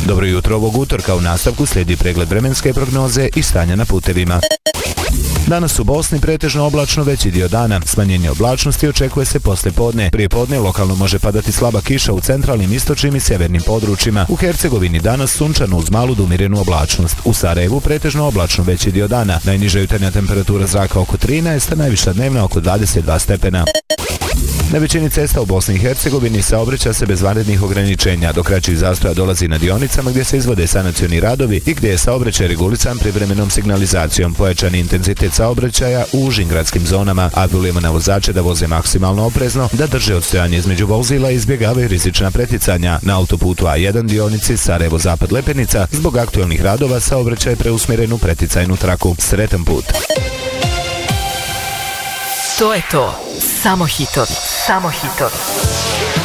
Dobro jutro ovog utorka, u nastavku slijedi pregled vremenske prognoze i stanja na putevima. Danas u Bosni pretežno oblačno veći dio dana. Smanjenje oblačnosti očekuje se poslije podne. Prije podne lokalno može padati slaba kiša u centralnim, istočnim i sjevernim područjima. U Hercegovini danas sunčano uz malu do umjerenu oblačnost. U Sarajevu pretežno oblačno veći dio dana. Najniža jutarnja temperatura zraka oko 13, a najviša dnevna oko 22 stepena. Na većini cesta u Bosni i Hercegovini saobraća se bez vanrednih ograničenja, do kraćih zastoja dolazi na dionicama gdje se izvode sanacioni radovi i gdje je saobraćaj regulisan privremenom signalizacijom. Pojačani intenzitet saobraćaja u užim gradskim zonama. Apelujemo na vozače da voze maksimalno oprezno, da drže odstojanje između vozila i izbjegavaju rizična preticanja. Na autoputu A1 dionici Sarajevo-Zapad Lepenica zbog aktualnih radova saobraćaj preusmjeren u preticajnu traku. Sretan put! To je to. Samo hitovi. Samo hitovi.